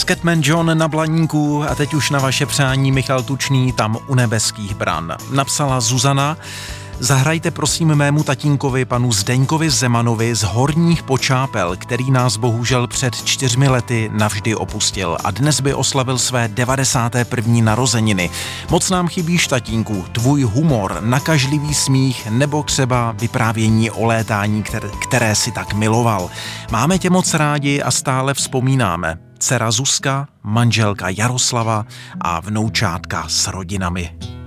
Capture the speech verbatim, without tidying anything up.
Rocketman John na Blaníku a teď už na vaše přání Michal Tučný tam u nebeských bran. Napsala Zuzana: zahrajte prosím mému tatínkovi panu Zdeňkovi Zemanovi z Horních Počápel, který nás bohužel před čtyřmi lety navždy opustil a dnes by oslavil své devadesáté první narozeniny. Moc nám chybíš, tatínku, tvůj humor, nakažlivý smích nebo třeba vyprávění o létání, které, které si tak miloval. Máme tě moc rádi a stále vzpomínáme. Dcera Zuzka, manželka Jaroslava a vnoučátka s rodinami.